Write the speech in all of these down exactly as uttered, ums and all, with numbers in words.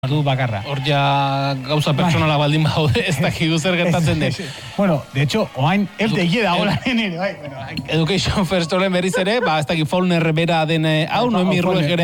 Du bakarra. Hor ja gauza pertsonala baldin baude, ez dakigu zer gertatzen den. Bueno, de hecho, oain elde hile dagoela ere, bai. Education First horren berriz ere, ba, ez dakik Faulner bera den hau, Noemi Ruek ere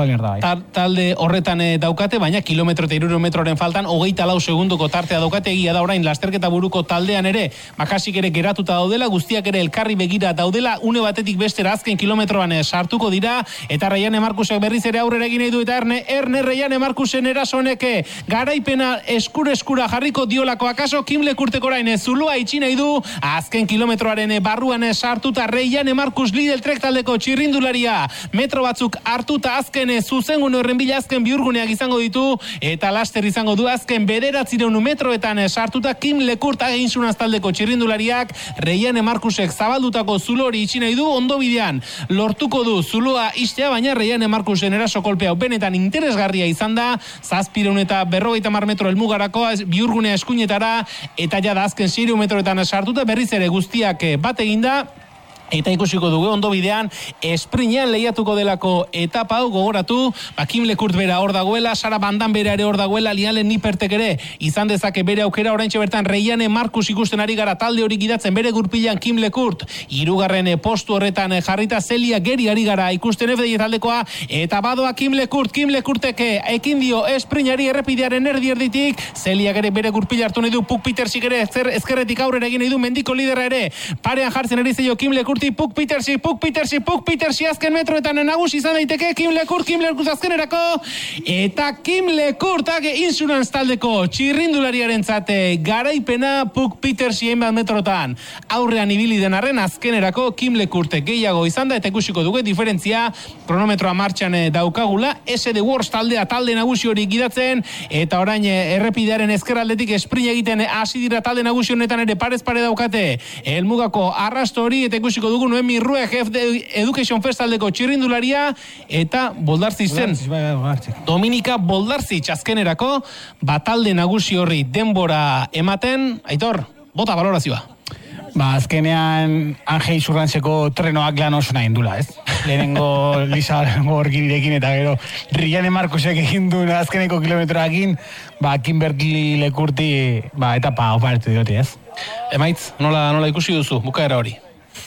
talde horretan daukate, baina kilometro eta hirurehun metroren faltan, hogeita lau segundoko tartea daukate, egia da orain lasterketa buruko taldean ere, makasik ere geratuta daudela, guztiak ere elkarri begira daudela, une batetik bestera azken kilometroan sartuko dira, eta Reiane Markusek berriz ere aurrera egin nahi du, eta erne, erne Reiane Markusen soneke garaipena eskure-eskura jarriko diolako akaso Kim Lekurtek orain zulua itxi nahi du azken kilometroaren barruan sartuta Reiane Markus Lidl Trek taldeko txirrindularia metro batzuk hartuta azken zuzengun horren bila azken bihurguneak izango ditu eta laster izango du azken bederatzireun metroetan sartuta Kim Lekurt egin zunaz taldeko txirrindulariak Reiane Markusek zabaldutako zulo hori itxi nahi du ondo bidean lortuko du zulua istea baina Reiane Markusen eraso kolpea benetan interesgarria izan da zazpireun eta berrogeita hamar metro helmugarako bihurgunea eskuinetara eta ja da azken seiehun metroetan sartuta berriz ere guztiak bat eginda eta ikusiko dugu ondo bidean esprinean lehiatuko delako etapa hau gogoratu, ba, Kim Lekurt bera hor dagoela, Sara Bandan bera ere hor dagoela, Lialen Nipertek ere izan dezake bere aukera oraintxe bertan Reiane Markus ikusten ari gara talde hori gidatzen bere gurpilan Kim Lekurt, hirugarren postu horretan jarrita Celia Geri ari gara ikusten F D I taldekoa eta badoa Kim Lekurt, Kim Lekurtek ekin dio esprinari errepidearen erdi erditik, Celia Geri bere gurpila hartu nahi du, Puk Petersik ere ezkerretik aurrera egin nahi du, mendiko lidera ere parean jartzen ari zeio Kim Lekurt Puk Petersi, Puk Petersi, Puk Petersi azken metroetan nagusi izan daiteke Kim Lekurt, Kim Lekurt azkenerako eta Kim Lekurtak Insurance taldeko txirrindulariaren zate garaipena Puk Petersi enbat metrotan aurrean ibili den arren azkenerako Kim Lekurtek gehiago izan da eta ikusiko dugu diferentzia kronometroa martxan daukagula S D Wars taldea talde nagusi hori gidatzen eta orain errepidearen ezkerraldetik sprint egiten hasi dira talde nagusi honetan ere parez pare daukate helmugako arrasto hori eta ikusiko dugu Noemi Ruek Education First taldeko txirrindularia eta Boldartzi zen Dominika Boldartzi azkenerako batalde nagusi horri denbora ematen, Aitor, bota balorazioa. Ba, azkenean Angel Zurrantzeko trenoak lan oso nahi indula, ez? Lehenengo Lisa Gorgirirekin eta gero Reiane Markusek egin duen azkeneko kilometroakin, ba, Kimberly Lekurti, ba, etapa oparetu diote, ez? Emaitz, nola, nola ikusi duzu, bukaera hori?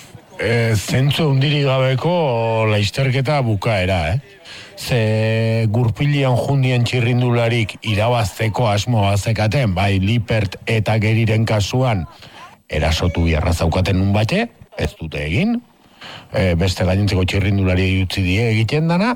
E, zentzu hundirik gabeko laizterketa bukaera, eh? Ze gurpilian jundien txirrindularik irabazteko asmo bazekaten, bai Lippert eta Geriren kasuan erasotu biarra zaukaten nun bate, ez dute egin, e, beste gainentzeko txirrindulari utzi die egiten dana,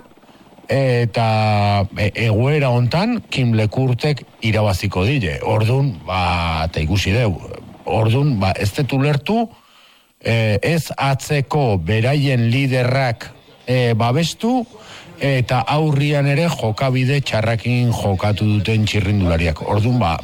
eta e, egoera hontan Kim Lekurtek irabaziko dile. Ordun, ba, eta ikusi deu, ordun, ba, ez detu lertu, e, ez atzeko beraien liderrak e, babestu, eta aurrian ere jokabide txarrakin jokatu duten txirrindulariak. Ordun, ba,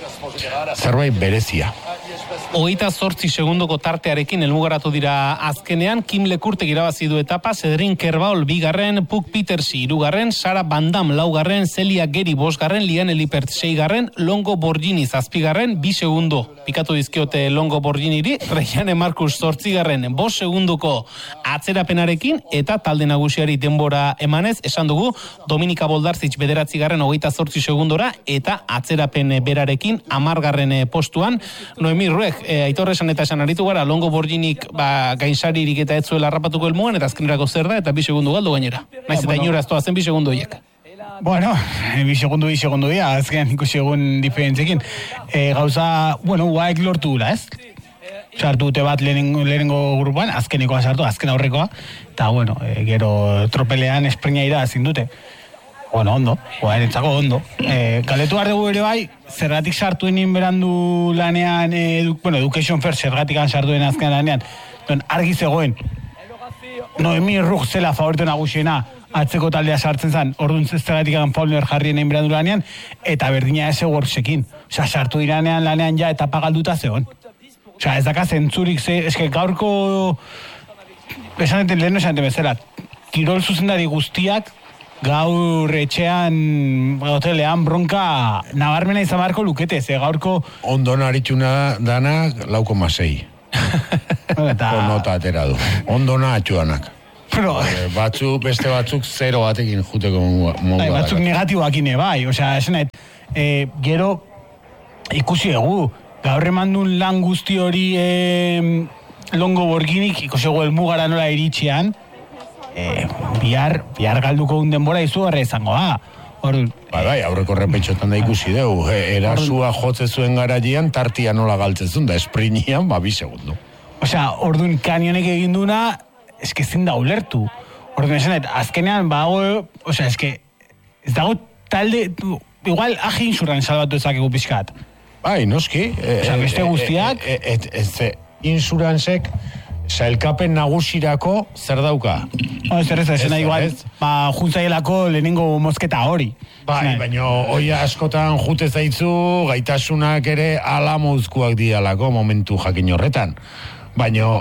zerbait berezia. Hogeita zortzi segundoko tartearekin helmugaratu dira azkenean, Kim Lekurtek irabazi du etapa, Cedrin Kerbaol bigarren, Puk Petersi hirugarren, Sara Bandam laugarren, Celia Geri bosgarren, Liane Lippert seigarren, Longo Borgini zazpigarren, bi segundo pikatu dizkiote Longo Borginiri, Reiane Markus zortzigarren, bost segunduko atzerapenarekin, eta talde nagusiari denbora emanez, esan dugu, Dominika Boldartzitz bederatzigarren hogeita zortzi segundora, eta atzerapen berarekin, hamargarren postuan, Noemi Ruek, E, Aitor esan eta esan aritu gara, Longo Borginik ba, gainsaririk eta ez zuela harrapatuko helmugan, eta azkenerako zer da, eta bi segundu galdu gainera. Naiz eta bueno, inoraz toa zen bi segundu horiek. Bueno, bi segundu, bi segundu dira, azken ikusi egun diferentzekin. E, gauza, bueno, guaek lortu gula, ez? Sartu dute bat lehenengo, lehenengo grupan, azkenikoa sartu, azken aurrekoa, eta bueno, e, gero tropelean esprina ira ezin dute. Bueno, ondo, guaerentzako ondo. E, galetu behar dugu ere bai, zergatik sartu enin berandu lanean, edu, bueno, Education First zergatik sartu den azken lanean, don, argi zegoen, Noemi Ruek zela favorito nagusiena, atzeko taldea sartzen zen, orduan zergatik egan Faulner jarrien egin berandu lanean, eta berdina ez Worksekin. Osa, sartu diranean lanean ja eta pagalduta zegoen. Osa, ez daka zentzurik ze, eske gaurko, esan enten lehen esan enten bezala, kirol zuzendari guztiak, gaur etxean hotelean bronka nabarmena izan beharko lukete, ze gaurko ondo naritxuna dana lau koma sei. Eta nota atera du. Ondo nahatxuanak. Pero... batzuk, beste batzuk zero batekin juteko modu. Bai, batzuk negatiboakin bai, osea, esan eh, gero ikusi egu, gaur emandun lan guzti hori eh, Longo Borginik ikusego helmugara nola iritxean, eh, bihar, bihar galduko un denbora izugarra izango da. Hor, bai, bai, aurreko repetxotan da ikusi dugu, erasua jotze zuen garaian, tartia nola galtzezun, da esprinian, ba, bi segundu. Osea, orduan kanionek egin duna, eske ezin da ulertu. Orduan esan, azkenean, bago, osea, eske, ez dago talde, igual, ahi insurran salbatu ezakegu pixkat. Bai, noski. Osea, beste guztiak... Ez, insuranzek, sailkapen nagusirako zer dauka? No, ez errez, esena igual, ba, juntzaielako lehenengo mozketa hori. Bai, baina hoi askotan jute zaitzu, gaitasunak ere ala mouzkuak dialako momentu jakin horretan. Baina,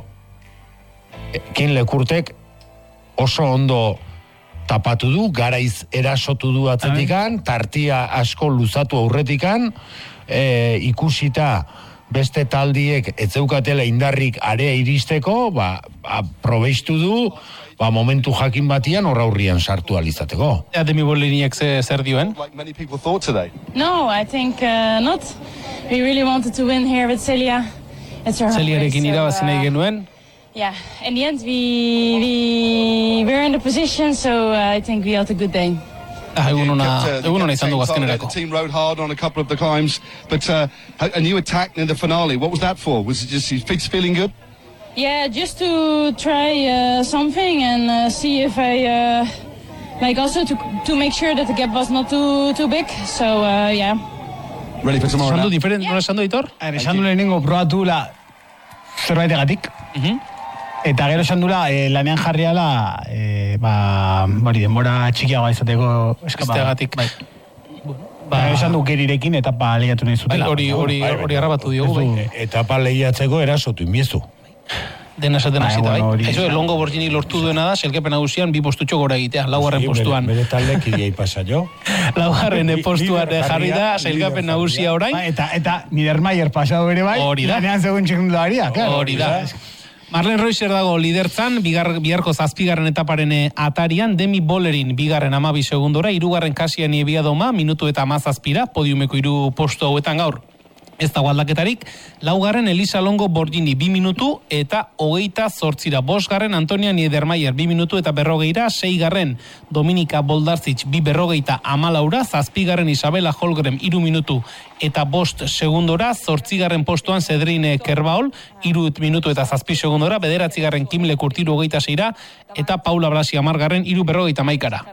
kin lekurtek oso ondo tapatu du, garaiz erasotu du atzetikan, tartia asko luzatu aurretikan, e, ikusita beste taldiek etzeukatela indarrik area iristeko, ba, aprobeistu du, ba, momentu jakin batian horra hurrian sartu alizateko. Ja, Demi Boliniak zer dioen? No, I think uh, not. We really wanted to win here with Celia. Celiarekin irabazi nahi genuen. Yeah, in the end we, we were in the position, so uh, I think we had a good day. Ah, egun ona, egun ona izan dugu azkenerako. The team rode hard on a couple of the climbs, but uh, a new attack in the finale. What was that for? Was it just his feet feeling good? Yeah, just to try uh, something and uh, see if I, uh, like also to to make sure that the gap was not too too big. So uh, yeah. Ready for tomorrow. Sandu diferent, nola sandu editor? Sandu lehenengo probatu la zerbaitegatik. Eta gero esan dula, eh, lanean jarriala, eh, ba, bari, denbora txikiagoa izateko eskazteagatik. Bai. Ba, esan du gerirekin etapa lehiatu nahi zutela. Hori, hori, hori arrabatu diogu, bai. Etapa lehiatzeko erasotu inbiezu. Dena esaten hasita, bai. Eso, Longo Borgini lortu duena da, selkepen nagusian bi postutxo gora egitea, laugarren postuan. Bere taldek idei pasa jo. Laugarren postuan jarri da, selkepen nagusia orain. Eta, eta, Niedermayer pasado bere bai, hori da. Lanean zegoen txekundularia, claro. Hori da. Marlen Reuser dago lidertzan, bigar, biharko zazpigarren etaparen atarian, Demi Bollerin bigarren amabi segundora, irugarren kasian Ebiadoma, minutu eta amazazpira, podiumeko iru postu hauetan gaur. Ez dago aldaketarik, laugarren Elisa Longo Borgini bi minutu eta hogeita zortzira. Bosgarren Antonia Niedermayer bi minutu eta berrogeira, seigarren Dominika Boldarzitz bi berrogeita amalaura, zazpigarren Isabela Holgrem iru minutu eta bost segundora, zortzigarren postuan Zedrine Kerbaol, iru minutu eta zazpi segundora, bederatzigarren Kimle Kurtiru hogeita zeira, eta Paula Blasi amargarren iru berrogeita maikara.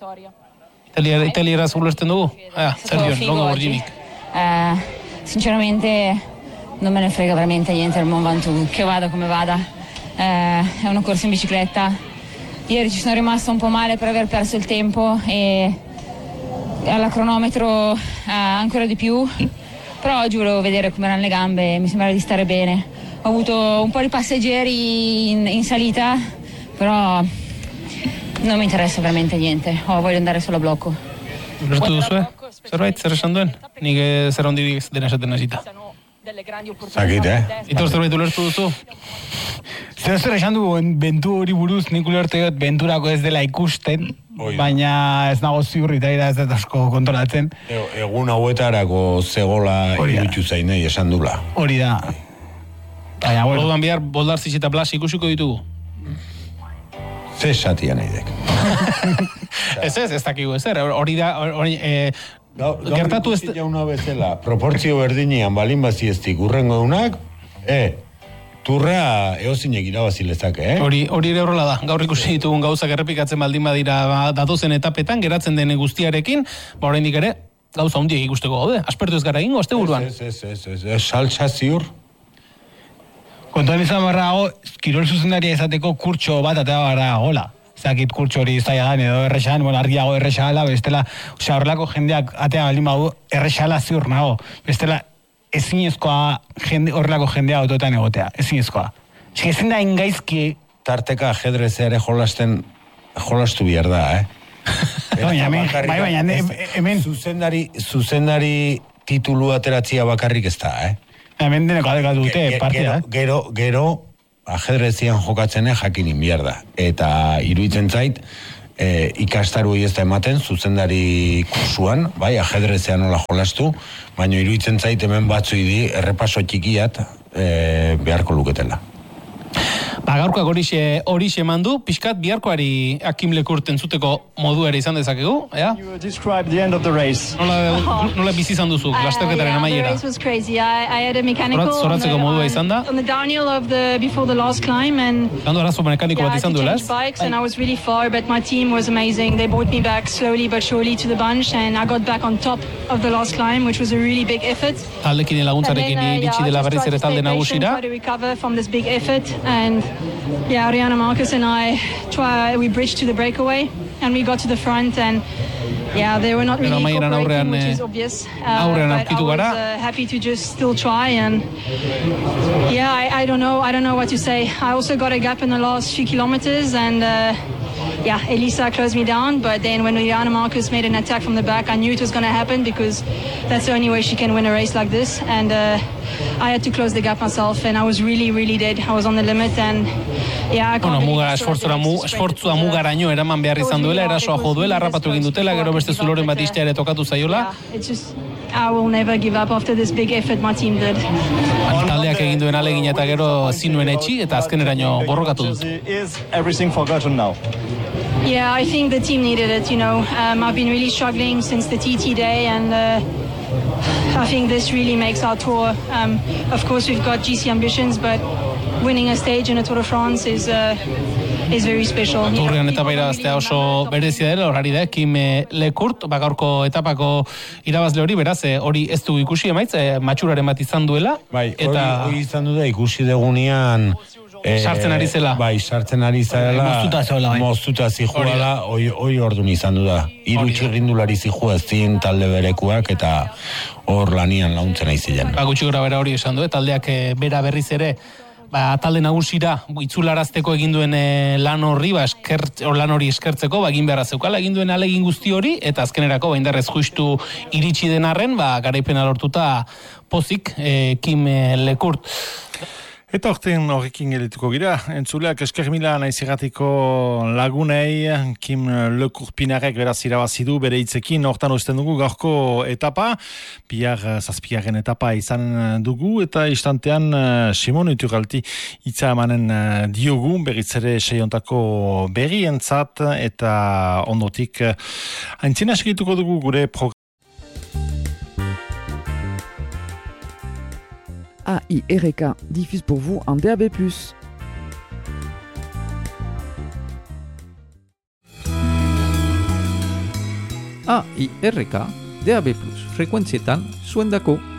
Italiera zulertzen dugu? Ah, zer dion, Longo Borginik. Uh... Sinceramente non me ne frega veramente niente del Mont Ventoux, che vada come vada, eh, è una corsa in bicicletta. Ieri ci sono rimasta un po' male per aver perso il tempo e alla cronometro eh, ancora di più, però oggi volevo vedere come erano le gambe e mi sembrava di stare bene. Ho avuto un po' di passeggeri in, in salita, però non mi interessa veramente niente, oh, voglio andare solo a blocco. Ulertu duzue? Zerbait, zer esan duen? Nik zer ondirik dena esaten hasita. Zakit, eh? Itor zerbait ulertu duzu? Zer zer esan du bentu hori buruz, nik ulertu dut benturako ez dela ikusten, baina ez nago ziurri eta ez dut asko kontrolatzen. Egun hauetarako zegola iruditu zainei esan dula. Hori da. Baina, bueno. Orduan bihar Boldarzitz eta Blas ikusiko ditugu? Ze satia nahi dek. Ez ez, ez dakigu ezer. Hori da, hori... Eh, gertatu ez... Jauna bezala, proportzio berdinian balin bazieztik urrengo eunak, e, turrea eozinek irabazi lezake, eh? Hori, hori ere horrela da. Gaur ikusi ditugun gauzak errepikatzen baldin badira datozen etapetan, geratzen den guztiarekin, ba oraindik ere, gauza hundiek ikusteko gaude. Aspertu ez gara egingo, azte buruan. Ez, ez, ez, ez, ez, saltsa ziur. Kontuan izan barrago, kirol zuzendaria izateko kurtso bat atea barragola. Zakit kurtso hori zailan edo errexan, bueno, argiago errexala, bestela, osea, horrelako jendeak atea baldin badu, errexala ziur nago. Bestela, ezinezkoa jende, horrelako jendea autoetan egotea, ezinezkoa. Ezik ezin da ingaizki... Tarteka ajedrezea ere jolasten, jolastu bihar da, eh? Baina, bai, baina, hemen... Zuzendari, zuzendari titulu ateratzia bakarrik ez da, eh? Hemen deneko adekatu dute partida, eh? Gero, gero, ajedrezian jokatzene jakin inbiar da. Eta iruditzen zait, e, ikastaru ez da ematen, zuzendari kursuan, bai, ajedrezean nola jolastu, baina iruditzen zait hemen batzu idi errepaso txikiat e, beharko luketela. Ba, gaurkoak horixe, horixe mandu, pixkat biharkoari Hakim Lekurt entzuteko modu ere izan dezakegu, ea? You described the end of the race. Nola, nola bizi izan duzu, lasterketaren uh, yeah, amaiera? The race was crazy. I, I had a mechanical Zoratzeko modua izan da? on the downhill of the before the last climb and Gando arazo mekaniko yeah, bat izan duela, I had to change bikes and I was really far, but my team was amazing. They brought me back slowly but surely to the bunch and I got back on top of the last climb, which was a really big effort. Taldekin laguntzarekin iritsi dela berriz ere talde nagusira. Try to recover from this big effort and yeah, Ariana Marcus and I try we bridged to the breakaway and we got to the front and yeah, they were not really cooperating, which is obvious. Uh, but I was uh, happy to just still try and yeah, I, I don't know, I don't know what to say. I also got a gap in the last few kilometers and uh, yeah, Elisa closed me down, but then when Ariana Marcus made an attack from the back, I knew it was going to happen because that's the only way she can win a race like this. And uh, I had to close the gap myself, and I was really, really dead. I was on the limit, and yeah, I can't bueno, muga, esfortzua, mu, esfortzua mugaraino eraman behar izan duela, erasoa jo duela, harrapatu egin dutela, gero beste zuloren bat istea ere tokatu zaiola. Yeah, it's just, I will never give up after this big effort my team did. Taldeak egin duen alegin eta gero zinuen etxi, eta azkeneraino borrokatu dut. Is everything forgotten now? Yeah, I think the team needed it, you know. Um, I've been really struggling since the T T day and uh, I think this really makes our tour. Um, of course, we've got G C ambitions, but winning a stage in a Tour de France is uh, is very special. Turrean etapa irabaztea oso berezia dela, horari da, Hakim Lekurt, bagaurko etapako irabazle hori, beraz, hori ez du ikusi emaitz, eh, matxuraren bat izan duela. Bai, eta hori izan du da, ikusi degunean E, sartzen ari zela. Bai, sartzen ari zela. Moztuta zeola, bai. Moztuta zijuala, hoi, hoi ordun izan du da. Hiru txirrindulari zijua ezin talde berekuak eta hor lanian launtzen ari ziren. Ba, gutxi gora bera hori esan du, taldeak e, bera berriz ere, ba, talde nagusira itzularazteko egin duen e, lan horri, ba, eskert, or, lan hori eskertzeko, ba, egin beharra zeukala, egin duen alegin guzti hori, eta azkenerako, ba, indarrez justu iritsi den arren, ba, garaipena lortuta pozik, e, Hakim Lekurt. Eta orten horrekin gelituko gira, entzuleak esker mila naizigatiko lagunei, Hakim Lekurt Pinarek beraz irabazidu bere hitzekin, hortan osten dugu gaurko etapa, bihar zazpigarren etapa izan dugu, eta istantean Simon Iturralti hitza emanen diogu, berriz ere seiontako berrientzat, eta ondotik aintzina segituko dugu gure programak. A I R K diffuse pour vous en D A B plus. A I R K D A B plus, frekuentzietan zuendako.